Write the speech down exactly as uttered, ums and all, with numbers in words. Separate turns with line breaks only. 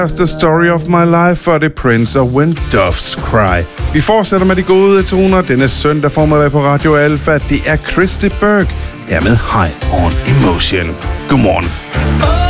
That's the story of my life for the Prince of When Doves Cry. Vi fortsætter med de gode toner denne søndag formiddag på Radio Alpha. Det er Christy Berg her med High on Emotion. Godmorgen.